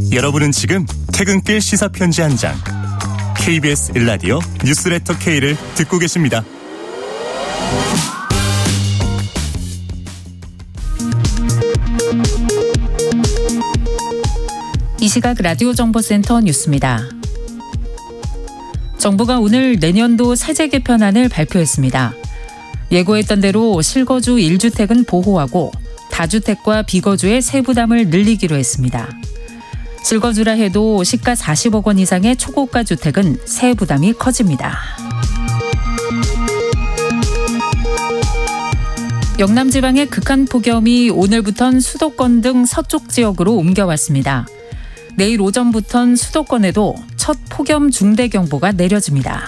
여러분은 지금 퇴근길 시사편지 한 장, KBS 1라디오 뉴스레터 K를 듣고 계십니다. 이 시각 라디오 정보센터 뉴스입니다. 정부가 오늘 내년도 세제 개편안을 발표했습니다. 예고했던 대로 실거주 1주택은 보호하고 다주택과 비거주의 세부담을 늘리기로 했습니다. 실거주라 해도 시가 40억 원 이상의 초고가 주택은 세부담이 커집니다. 영남 지방의 극한 폭염이 오늘부턴 수도권 등 서쪽 지역으로 옮겨왔습니다. 내일 오전부턴 수도권에도 첫 폭염 중대경보가 내려집니다.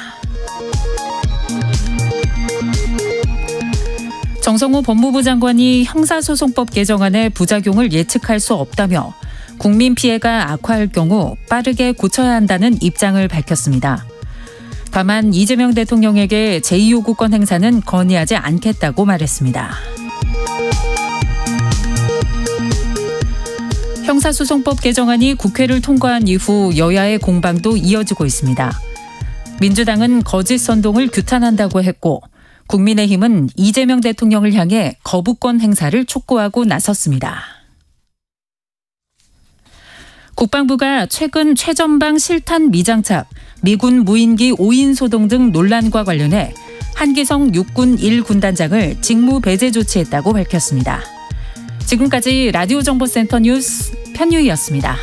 정성호 법무부 장관이 형사소송법 개정안의 부작용을 예측할 수 없다며 국민 피해가 악화할 경우 빠르게 고쳐야 한다는 입장을 밝혔습니다. 다만 이재명 대통령에게 제2요구권 행사는 건의하지 않겠다고 말했습니다. 형사소송법 개정안이 국회를 통과한 이후 여야의 공방도 이어지고 있습니다. 민주당은 거짓 선동을 규탄한다고 했고 국민의힘은 이재명 대통령을 향해 거부권 행사를 촉구하고 나섰습니다. 국방부가 최근 최전방 실탄 미장착, 미군 무인기 5인 소동 등 논란과 관련해 한기성 육군 1군단장을 직무 배제 조치했다고 밝혔습니다. 지금까지 라디오 정보센터 뉴스 편유희였습니다.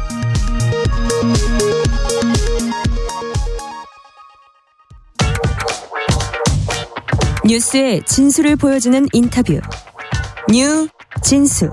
뉴스의 진수를 보여주는 인터뷰. 뉴 진수.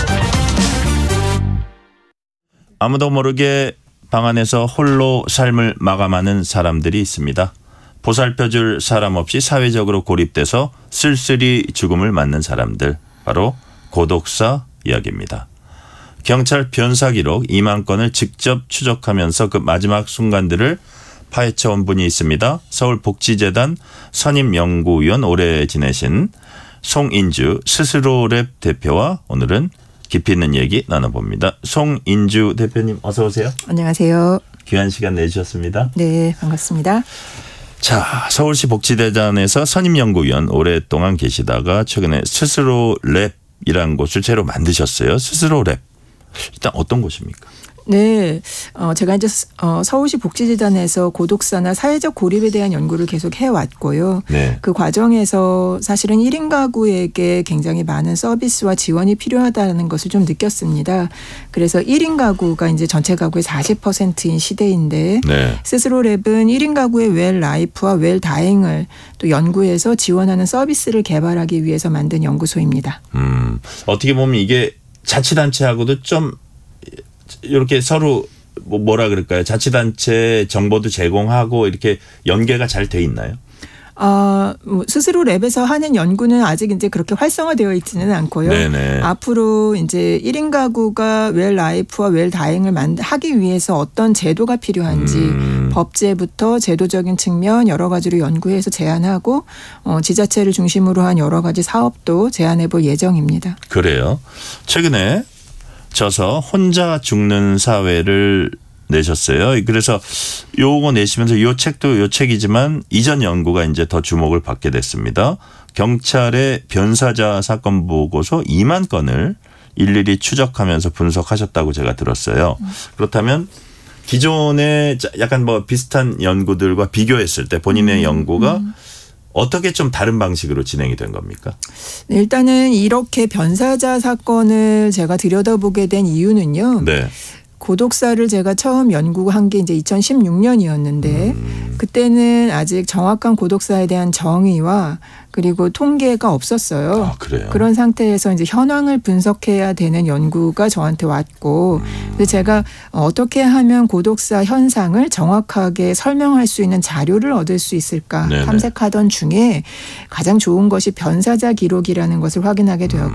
아무도 모르게 방 안에서 홀로 삶을 마감하는 사람들이 있습니다. 보살펴줄 사람 없이 사회적으로 고립돼서 쓸쓸히 죽음을 맞는 사람들, 바로 고독사 이야기입니다. 경찰 변사 기록 2만 건을 직접 추적하면서 그 마지막 순간들을 파헤쳐온 분이 있습니다. 서울복지재단 선임연구위원 오래 지내신 송인주 스스로랩 대표와 오늘은 깊이 있는 얘기 나눠봅니다. 송인주 대표님 어서 오세요. 안녕하세요. 귀한 시간 내주셨습니다. 네, 반갑습니다. 자, 서울시 복지대단에서 선임연구위원 오랫동안 계시다가 최근에 스스로랩이라는 곳을 새로 만드셨어요. 스스로랩. 일단 어떤 곳입니까? 네, 제가 이제 서울시 복지재단에서 고독사나 사회적 고립에 대한 연구를 계속 해왔고요. 네. 그 과정에서 사실은 1인 가구에게 굉장히 많은 서비스와 지원이 필요하다는 것을 좀 느꼈습니다. 그래서 1인 가구가 이제 전체 가구의 40%인 시대인데 네. 스스로랩은 1인 가구의 웰 라이프와 웰 다잉을 또 연구해서 지원하는 서비스를 개발하기 위해서 만든 연구소입니다. 어떻게 보면 이게 자치단체하고도 좀 이렇게 서로 뭐라 그럴까요? 자치단체 정보도 제공하고 이렇게 연계가 잘 돼 있나요? 스스로 랩에서 하는 연구는 아직 이제 그렇게 활성화되어 있지는 않고요. 네네. 앞으로 이제 1인 가구가 웰 라이프와 웰 다잉을 하기 위해서 어떤 제도가 필요한지 법제부터 제도적인 측면 여러 가지로 연구해서 제안하고 지자체를 중심으로 한 여러 가지 사업도 제안해 볼 예정입니다. 그래요. 최근에 져서 혼자 죽는 사회를 내셨어요. 그래서 요거 내시면서 요 책도 요 책이지만 이전 연구가 이제 더 주목을 받게 됐습니다. 경찰의 변사자 사건 보고서 2만 건을 일일이 추적하면서 분석하셨다고 제가 들었어요. 그렇다면 기존의 약간 뭐 비슷한 연구들과 비교했을 때 본인의 연구가 어떻게 좀 다른 방식으로 진행이 된 겁니까? 네, 일단은 이렇게 변사자 사건을 제가 들여다보게 된 이유는요. 네. 고독사를 제가 처음 연구한 게 이제 2016년이었는데 그때는 아직 정확한 고독사에 대한 정의와 그리고 통계가 없었어요. 아, 그래요? 그런 상태에서 이제 현황을 분석해야 되는 연구가 저한테 왔고 그래서 제가 어떻게 하면 고독사 현상을 정확하게 설명할 수 있는 자료를 얻을 수 있을까 네네. 탐색하던 중에 가장 좋은 것이 변사자 기록이라는 것을 확인하게 되었고